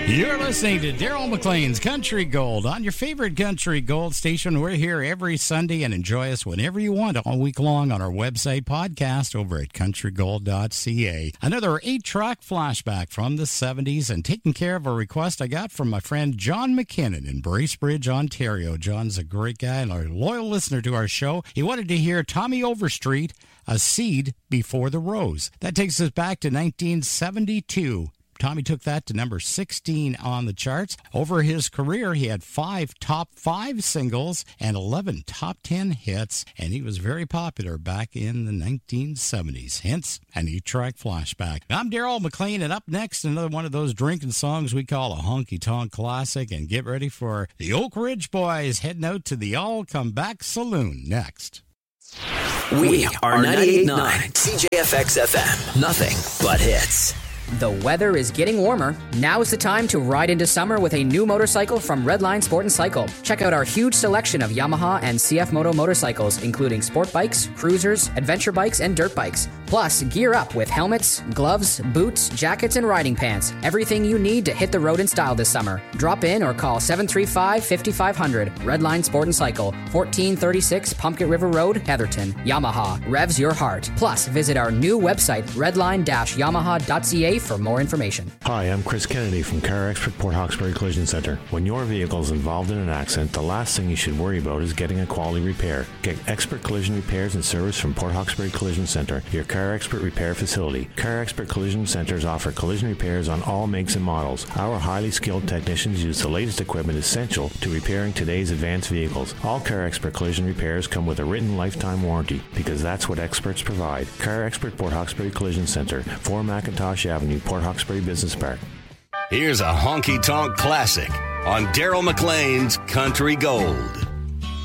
You're listening to Daryl McLean's Country Gold on your favorite Country Gold station. We're here every Sunday and enjoy us whenever you want all week long on our website podcast over at countrygold.ca. Another 8-track flashback from the 70s and taking care of a request I got from my friend John McKinnon in Bracebridge, Ontario. John's a great guy and a loyal listener to our show. He wanted to hear Tommy Overstreet, A Seed Before the Rose. That takes us back to 1972. Tommy took that to number 16 on the charts. Over his career, he had 5 top 5 singles and 11 top 10 hits, and he was very popular back in the 1970s. Hence, an 8-track flashback. I'm Daryl McLean, and up next, another one of those drinking songs we call a honky-tonk classic. And get ready for the Oak Ridge Boys heading out to the All Come Back Saloon next. We are 98.9 CJFX FM. Nothing but hits. The weather is getting warmer. Now is the time to ride into summer with a new motorcycle from Redline Sport & Cycle. Check out our huge selection of Yamaha and CF Moto motorcycles, including sport bikes, cruisers, adventure bikes, and dirt bikes. Plus, gear up with helmets, gloves, boots, jackets, and riding pants. Everything you need to hit the road in style this summer. Drop in or call 735-5500. Redline Sport & Cycle, 1436 Pumpkin River Road, Heatherton. Yamaha, revs your heart. Plus, visit our new website, redline-yamaha.ca for more information. Hi, I'm Chris Kennedy from Car Expert Port Hawkesbury Collision Center. When your vehicle is involved in an accident, the last thing you should worry about is getting a quality repair. Get expert collision repairs and service from Port Hawkesbury Collision Center, your Car Expert repair facility. Car Expert Collision Centers offer collision repairs on all makes and models. Our highly skilled technicians use the latest equipment essential to repairing today's advanced vehicles. All Car Expert collision repairs come with a written lifetime warranty because that's what experts provide. Car Expert Port Hawkesbury Collision Center, 4 McIntosh Avenue, Port Hawkesbury Business Park. Here's a honky-tonk classic on Daryl McLean's Country Gold.